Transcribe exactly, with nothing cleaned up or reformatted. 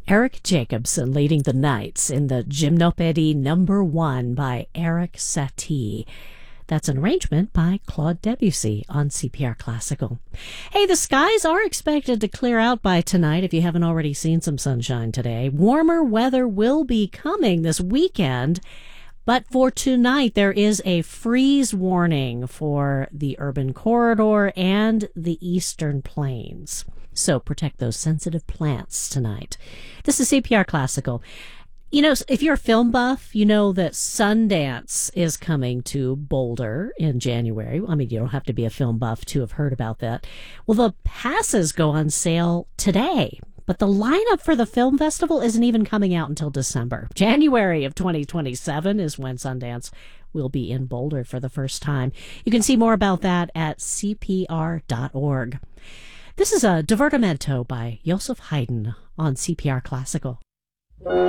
Eric Jacobson leading the Knights in the Gymnopédie number one by Eric Satie. That's an arrangement by Claude Debussy on C P R Classical. Hey, the skies are expected to clear out by tonight if you haven't already seen some sunshine today. Warmer weather will be coming this weekend, but for tonight there is a freeze warning for the urban corridor and the eastern plains. So protect those sensitive plants tonight. This is C P R Classical. You know, if you're a film buff, you know that Sundance is coming to Boulder in January. I mean, you don't have to be a film buff to have heard about that. Well, the passes go on sale today, but the lineup for the film festival isn't even coming out until December. January of twenty twenty-seven is when Sundance will be in Boulder for the first time. You can see more about that at C P R dot org. This is a Divertimento by Joseph Haydn on C P R Classical.